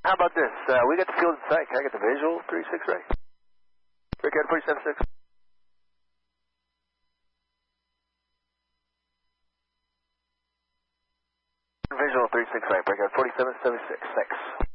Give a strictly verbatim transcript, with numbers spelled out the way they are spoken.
How about this? Uh, we got the field in sight. Can I get the visual? three six right. Breakout forty-seven six. Visual three six right. Breakout forty-seven seventy-six. Thanks.